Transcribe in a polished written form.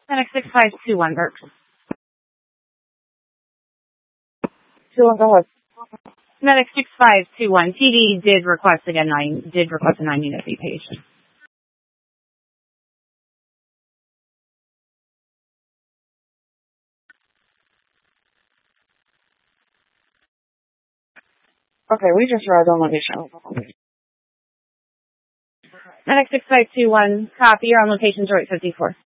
Medic 6521, Burke. 21, go ahead. Medic 6521, TD did request a 9-unit B patient. Okay, we just arrived on location. Medic 6521, copy. You're on location, Detroit 54.